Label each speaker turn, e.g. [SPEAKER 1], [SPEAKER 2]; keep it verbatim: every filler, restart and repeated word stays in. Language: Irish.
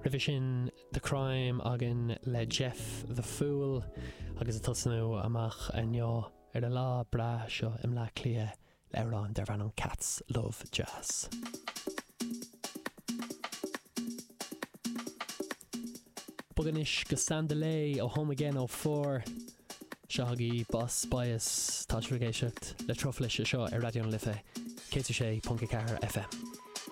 [SPEAKER 1] Revision The Crime agin le Jeff the Fool agus a tosnú amach anneo ar a lá bra seo im lá clia leirán der van an Cats Love Jazz. Buganis go Sandalay ó home again ó four Shaggy Boss Bias Tajrigéisicht le troflis seo ar Radio Life K T J Punky Car F M.